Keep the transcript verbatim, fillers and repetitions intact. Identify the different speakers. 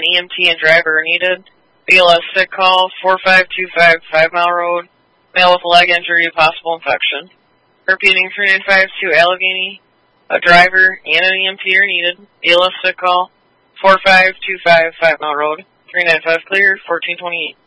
Speaker 1: E M T and driver are needed. B L S sick call, four five two five, Five Mile Road. Male with a leg injury, possible infection. Repeating, three nine five two Allegheny. A driver and an E M T are needed. B L S sick call, four five two five, Five Mile Road. three nine five clear, fourteen twenty-eight.